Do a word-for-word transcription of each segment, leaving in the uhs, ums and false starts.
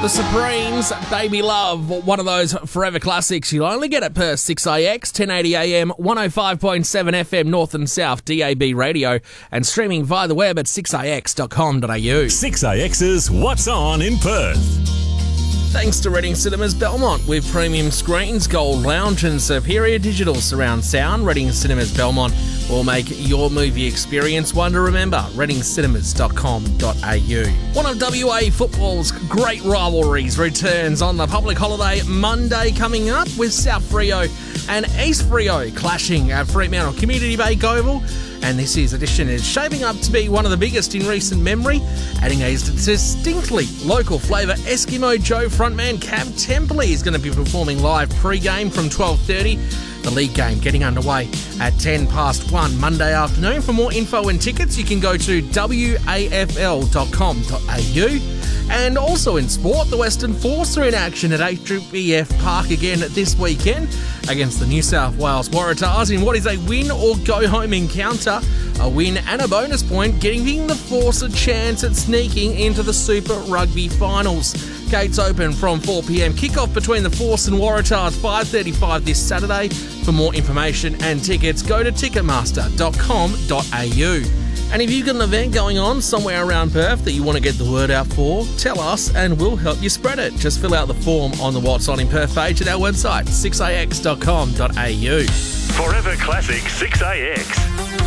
The Supremes, Baby Love, one of those forever classics. You'll only get it per six A X, ten eighty A M, one oh five point seven F M North and South D A B radio, and streaming via the web at six A X dot com dot A U. six A X's What's On in Perth. Thanks to Reading Cinemas Belmont with premium screens, gold lounge and superior digital surround sound. Reading Cinemas Belmont will make your movie experience one to remember. reading cinemas dot com dot A U. One of W A football's great rivalries returns on the public holiday Monday, coming up with South Freo and East Freo clashing at Fremantle Community Bank Oval. And this year's edition is shaping up to be one of the biggest in recent memory, adding a distinctly local flavour. Eskimo Joe frontman Cav Templey is going to be performing live pre-game from twelve thirty. The league game getting underway at ten past one Monday afternoon. For more info and tickets, you can go to W A F L dot com dot A U. And also in sport, the Western Force are in action at A B B F Park again this weekend against the New South Wales Waratahs in what is a win or go home encounter. A win and a bonus point, giving the Force a chance at sneaking into the Super Rugby finals. Gates open from four p m. Kickoff between the Force and Waratahs five thirty-five this Saturday. For more information and tickets, go to ticketmaster dot com dot A U. And if you've got an event going on somewhere around Perth that you want to get the word out for, tell us and we'll help you spread it. Just fill out the form on the What's On in Perth page at our website, six A X dot com dot A U. Forever Classic six A X.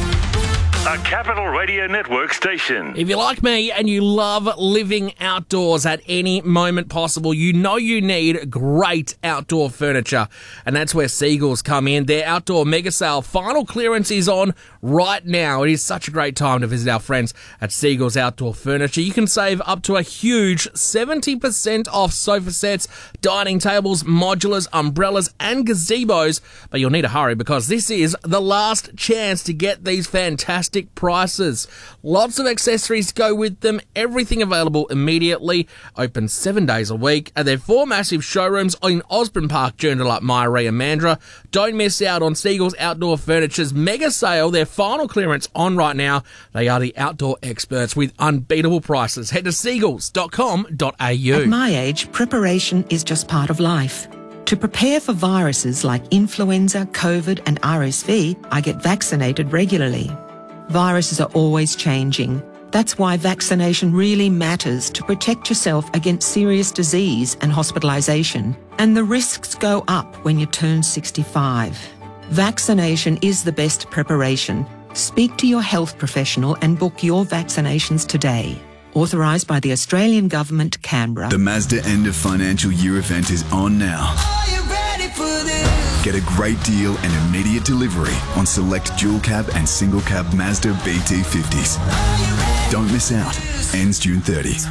A Capital Radio Network station. If you're like me and you love living outdoors at any moment possible, you know you need great outdoor furniture. And that's where Seagulls come in. Their outdoor mega sale final clearance is on right now. It is such a great time to visit our friends at Seagulls Outdoor Furniture. You can save up to a huge seventy percent off sofa sets, dining tables, modulars, umbrellas and gazebos. But you'll need to hurry because this is the last chance to get these fantastic prices. Lots of accessories to go with them. Everything available immediately. Open seven days a week. And there are four massive showrooms in Osborne Park, Joondalup, Myree and Mandurah. Don't miss out on Seagulls Outdoor Furniture's mega sale. Their final clearance on right now. They are the outdoor experts with unbeatable prices. Head to seagulls dot com dot A U. At my age, preparation is just part of life. To prepare for viruses like influenza, COVID and R S V, I get vaccinated regularly. Viruses are always changing. That's why vaccination really matters to protect yourself against serious disease and hospitalisation. And the risks go up when you turn sixty-five. Vaccination is the best preparation. Speak to your health professional and book your vaccinations today. Authorised by the Australian Government, Canberra. The Mazda end of financial year event is on now. Are you ready for this? Get a great deal and immediate delivery on select dual cab and single cab Mazda B T fifties. Don't miss out. Ends June thirtieth.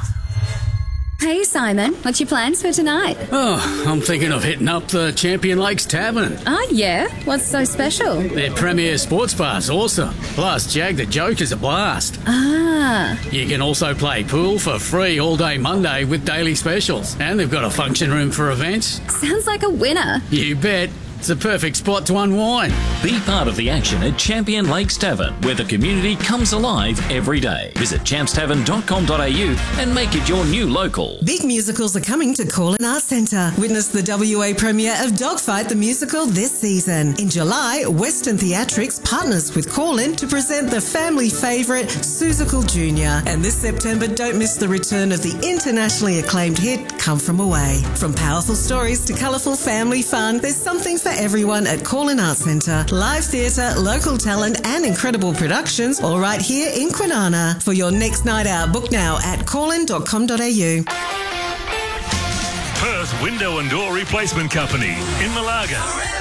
Hey Simon, what's your plans for tonight? Oh, I'm thinking of hitting up the Champion Lakes Tavern. Oh yeah? What's so special? Their premier sports bar's awesome. Plus, Jag the Joker's a blast. Ah. You can also play pool for free all day Monday with daily specials. And they've got a function room for events. Sounds like a winner. You bet. It's a perfect spot to unwind. Be part of the action at Champion Lakes Tavern, where the community comes alive every day. Visit champs tavern dot com dot A U and make it your new local. Big musicals are coming to Corlin Arts Centre. Witness the W A premiere of Dogfight the Musical this season. In July, Western Theatrics partners with Corlin to present the family favourite Seussical Junior And this September, don't miss the return of the internationally acclaimed hit Come From Away. From powerful stories to colourful family fun, there's something for everyone at Corlin Arts Centre. Live theatre, local talent and incredible productions all right here in Kwinana. For your next night out, book now at corlin dot com dot A U. Perth Window and Door Replacement Company in Malaga.